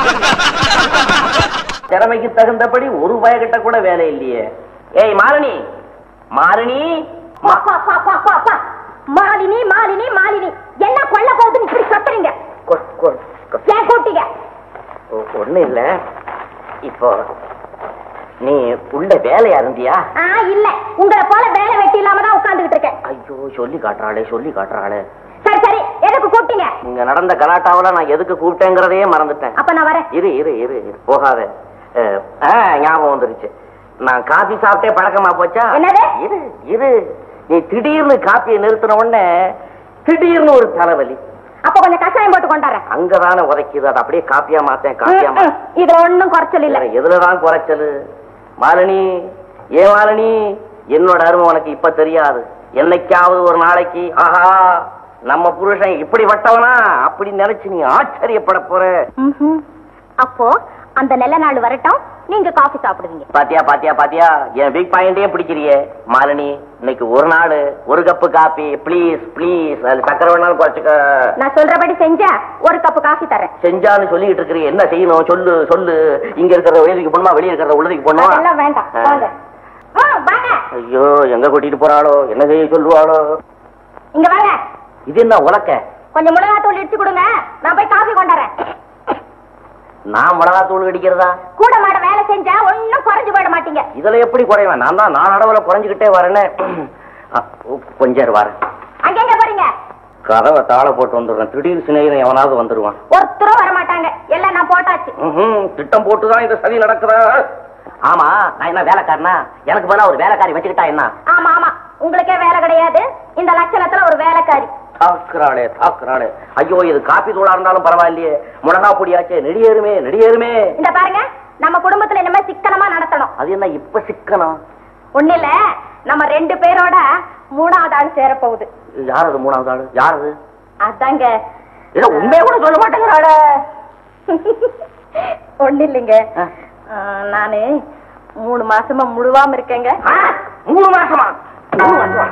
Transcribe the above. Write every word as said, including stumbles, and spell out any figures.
திறமைக்கு தகுந்தபடி ஒரு பயக்கிட்ட கூட வேலை இல்லையே. ஏய் மாலினி, மாலினி, மாலினி, மாலினி, மாலினி, என்ன கொல்ல போகுதுன்னு இப்படி கத்துறீங்க? ஏன் கூட்டிங்க? ஒண்ணு இல்ல, இப்போ நீ உள்ள வேலையா இருந்தியா? இல்ல, உங்களை போல வேலை வெட்டி இல்லாம தான் உட்கார்ந்துகிட்டு இருக்கேன். ஐயோ, சொல்லி காட்டுறாளே, சொல்லி காட்டுறாளே. சரி சரி, எதுக்கு கூப்பிட்டீங்க? இங்க நடந்த கலாட்டாவில நான் எதுக்கு கூப்பிட்டேங்கிறதையே மறந்துட்டேன். அப்ப நான் வரேன். இரு இரு இரு போகாத. ஞாபகம் வந்துருச்சு, நான் காபி சாப்பிட்டே பழக்கமா போச்சா? என்னது? இரு இரு, நீ திடீர்னு காப்பியை நிறுத்தின உடனே திடீர்னு ஒரு தலைவலி. அப்ப கொஞ்சம் கஷாயம் போட்டு கொண்டாறேன். அங்கதானே உதைக்குது, அது அப்படியே காப்பியா மாத்தேன். காப்பியா இதுல ஒண்ணும் குறைச்சல் இல்ல. எதுலதான் குறைச்சல்? மாலினி, ஏ மாலினி, என்னோட அருமை உனக்கு இப்ப தெரியாது. என்னைக்காவது ஒரு நாளைக்கு ஆஹா நம்ம புருஷன் இப்படி வட்டவனா அப்படி நினைச்சு நீ ஆச்சரியப்பட போற. அப்போ அந்த நல்ல நாள் வரட்டும், நீங்க காஃபி சாப்பிடுவீங்க. பாத்தியா பாத்தியா பாத்தியா, என் பிக் பாயிண்டே பிடிக்கிறியே. மாலினி, இன்னைக்கு ஒரு நாள் ஒரு கப்பு காபி ப்ளீஸ் ப்ளீஸ். அது சக்கரை வேணாலும் குறைச்சுக்க. நான் சொல்றபடி செஞ்சா ஒரு கப்பு காஃபி தரேன். செஞ்சான்னு சொல்லிட்டு இருக்கிறீ, என்ன செய்யணும் சொல்லு சொல்லு. இங்க இருக்கிறத வெளியதுக்கு போணுமா, வெளியே இருக்கிறத உள்ளதுக்கு போணுமா? எல்லாம் வேண்டாம், வாங்க. ஐயோ, எங்க கூட்டிட்டு போறாளோ, என்ன செய்ய சொல்லுவாளோ. இங்க வாங்க. இது என்ன உலக்க? கொஞ்சம் மிளகாத்தூள் இடிச்சு கொடுங்க, நான் போய் காஃபி கொண்டாறேன். நான் மிளகாத்தூள் இடிக்கிறதா? கூட மாட வேலை செஞ்சா ஒன்னும் குறைஞ்சு போயிட மாட்டீங்க. இதுல எப்படி குறைவேன்? நான் தான் நான் அளவுல குறைஞ்சுக்கிட்டே வரேன்னு. கொஞ்சம் வரேன். அங்க எங்க போறீங்க? கதவை தாள போட்டு வந்துடுறேன். திடீர் சிநேகிதன் எவனாவது வந்துருவான். ஒருத்தரும் வர மாட்டாங்க, எல்லாம் நான் போட்டாச்சு. திட்டம் போட்டுதான் இந்த சதி நடக்குதா? ஆமா, நான் என்ன வேலைக்காரனா? எனக்கு பதிலா ஒரு வேலைக்காரி வச்சுக்கிட்டா என்ன? ஆமா ஆமா, உங்களுக்கே வேலை கிடையாது, இந்த லட்சணத்துல ஒரு வேலைக்காரி. தாக்குறாளே தாக்குறாளே. ஐயோ, இது காப்பி தூளா இருந்தாலும் பரவாயில்லையே, மிளகா பொடியாச்சே, நெடியேறுமே நெடியேறுமே. இந்த பாருங்க, நம்ம குடும்பத்துல இனிமே சிக்கனமா நடத்தணும். அது என்ன இப்ப சிக்கனம்? ஒண்ணு இல்ல, நம்ம ரெண்டு பேரோட மூணாவது ஆள் சேர போகுது. யார் அது மூணாவது ஆளு? யார் அது? அதாங்க. இல்ல, உண்மையை கூட சொல்ல மாட்டேங்கிறாள. ஒண்ணு இல்லைங்க, நானு மூணு மாசமா முழுவாம இருக்கேங்க. மூணு மாசமா?